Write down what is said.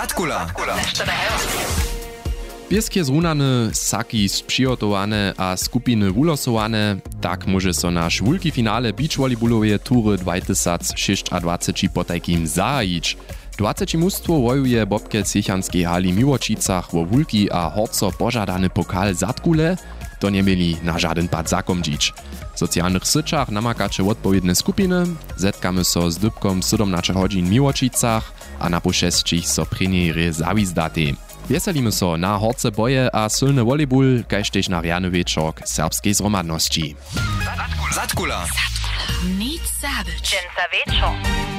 Zatkula. Pieskie zrunane, saki sprzygotowane a skupiny ulosowane, tak może so nasz wielki finale beachvolleyballowej tury 2026 potajkim zajić. 20 mustwo wojuje Bobke Ciechanskiej hali Miłočicach wo wulki a horco pożadany pokal Zatkule, to nie mieli na żaden pad zakomdzić. W socjalnych syczach namakacze odpowiedne skupiny, zetkamy so z dybkom 17 godzin w Miłočicach, a na pošestčich so premiere zawizdaty. Wieselimy so na horce boje a silny volleyball, kaž tež na rjany wieczork serbskiej zromadności. Zatkula. Nic zabyć. Dżęca wieczor.